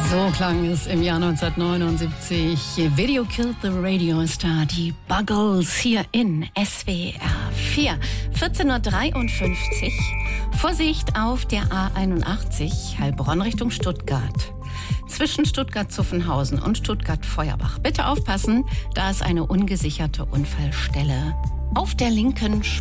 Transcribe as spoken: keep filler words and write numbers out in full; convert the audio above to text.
So klang es im Jahr neunzehnhundertneunundsiebzig. Video Killed the Radio Star, die Buggles hier in S W R vier. vierzehn Uhr dreiundfünfzig. Vorsicht auf der A einundachtzig, Heilbronn Richtung Stuttgart. Zwischen Stuttgart-Zuffenhausen und Stuttgart-Feuerbach. Bitte aufpassen, da ist eine ungesicherte Unfallstelle auf der linken Spur.